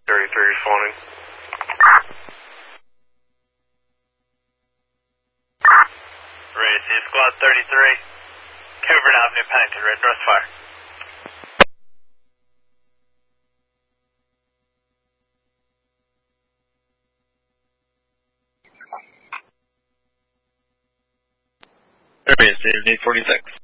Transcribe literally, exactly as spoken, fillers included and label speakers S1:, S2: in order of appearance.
S1: thirty-three responding.
S2: Raise to Squad thirty-three. Coburn Avenue, Pennington, Red North Fire.
S3: Raise to eight forty-six.